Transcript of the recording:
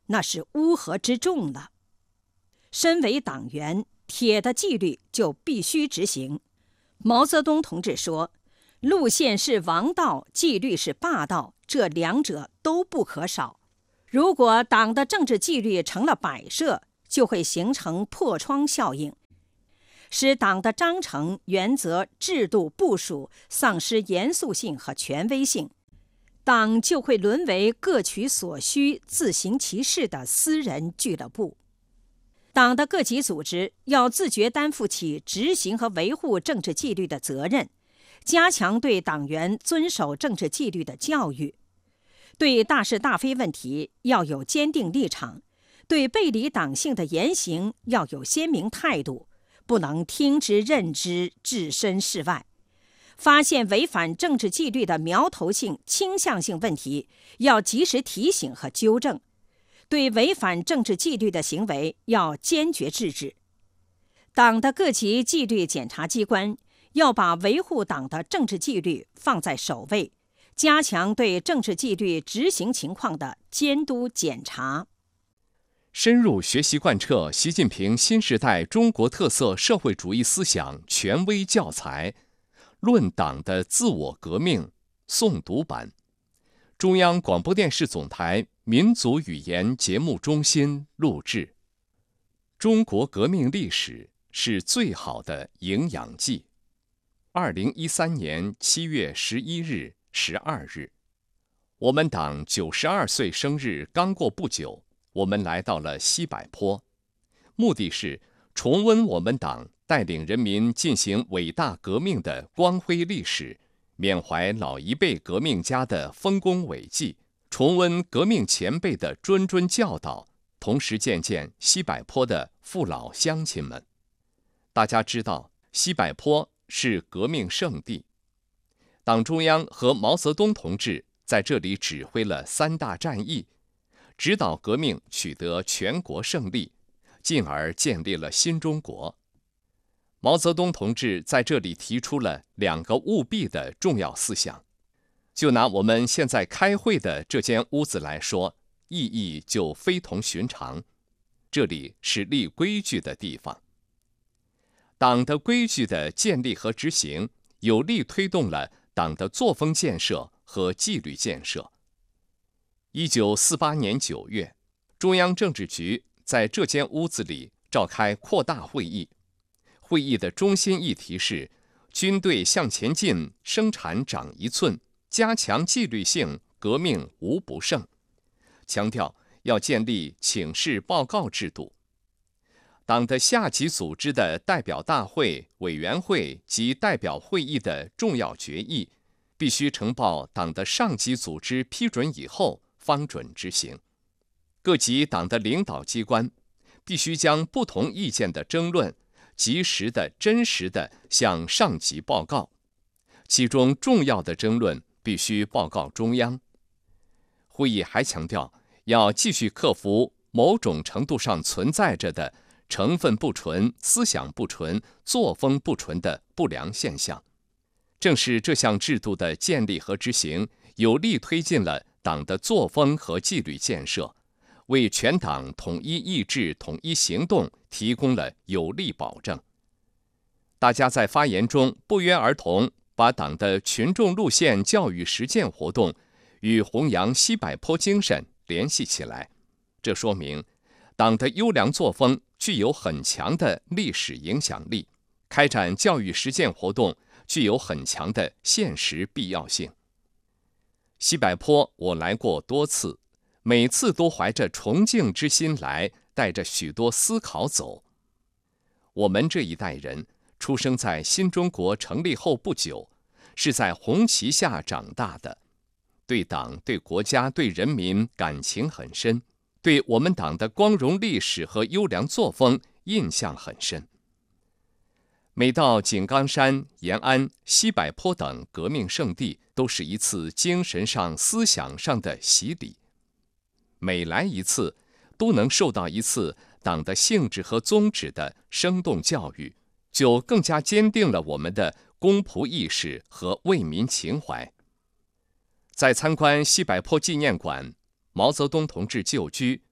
那是乌合之众了。身为党员，铁的纪律就必须执行。毛泽东同志说，路线是王道，纪律是霸道，这两者都不可少。如果党的政治纪律成了摆设，就会形成破窗效应，使党的章程、原则、制度、部署丧失严肃性和权威性，党就会沦为各取所需、自行其事的私人俱乐部。党的各级组织要自觉担负起执行和维护政治纪律的责任，加强对党员遵守政治纪律的教育。对大是大非问题要有坚定立场，对背离党性的言行要有鲜明态度，不能听之任之，置身事外。发现违反政治纪律的苗头性、倾向性问题，要及时提醒和纠正。对违反政治纪律的行为要坚决制止。党的各级纪律检查机关要把维护党的政治纪律放在首位，加强对政治纪律执行情况的监督检查。 深入学习贯彻习近平新时代中国特色社会主义思想权威教材《论党的自我革命》诵读版，中央广播电视总台民族语言节目中心录制。中国革命历史是最好的营养剂。2013年7月11日、12日，我们党92岁生日刚过不久，我们来到了西柏坡，目的是重温我们党带领人民进行伟大革命的光辉历史，缅怀老一辈革命家的丰功伟绩，重温革命前辈的谆谆教导，同时见见西柏坡的父老乡亲们。大家知道，西柏坡是革命圣地，党中央和毛泽东同志在这里指挥了3大战役，指导革命取得全国胜利，进而建立了新中国。毛泽东同志在这里提出了2个务必的重要思想。就拿我们现在开会的这间屋子来说，意义就非同寻常。这里是立规矩的地方。党的规矩的建立和执行，有力推动了党的作风建设和纪律建设。1948年9月，中央政治局在这间屋子里召开扩大会议。会议的中心议题是军队向前进，生产长一寸，加强纪律性，革命无不胜。强调要建立请示报告制度。党的下级组织的代表大会、委员会及代表会议的重要决议，必须呈报党的上级组织批准以后方准执行。各级党的领导机关必须将不同意见的争论及时的、真实的向上级报告，其中重要的争论必须报告中央。会议还强调，要继续克服某种程度上存在着的成分不纯、思想不纯、作风不纯的不良现象。正是这项制度的建立和执行，有力推进了党的作风和纪律建设，为全党统一意志、统一行动提供了有力保证。大家在发言中不约而同把党的群众路线教育实践活动与弘扬西柏坡精神联系起来，这说明党的优良作风具有很强的历史影响力，开展教育实践活动具有很强的现实必要性。西柏坡我来过多次，每次都怀着崇敬之心来，带着许多思考走。我们这一代人出生在新中国成立后不久，是在红旗下长大的，对党、对国家、对人民感情很深，对我们党的光荣历史和优良作风印象很深。每到井冈山、延安、西柏坡等革命圣地，都是一次精神上、思想上的洗礼。每来一次，都能受到一次党的性质和宗旨的生动教育，就更加坚定了我们的公仆意识和为民情怀。在参观西柏坡纪念馆、毛泽东同志旧居